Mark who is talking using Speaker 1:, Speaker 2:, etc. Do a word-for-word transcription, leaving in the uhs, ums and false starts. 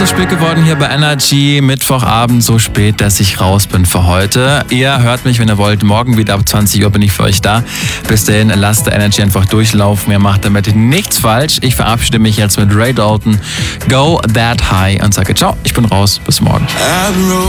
Speaker 1: so spät geworden hier bei Energy. Mittwochabend so spät, dass ich raus bin für heute. Ihr hört mich, wenn ihr wollt, morgen wieder ab zwanzig Uhr bin ich für euch da. Bis dahin lasst der Energy einfach durchlaufen. Ihr macht damit nichts falsch. Ich verabschiede mich jetzt mit Ray Dalton. Go That High und sage ciao, ich bin raus. Bis morgen.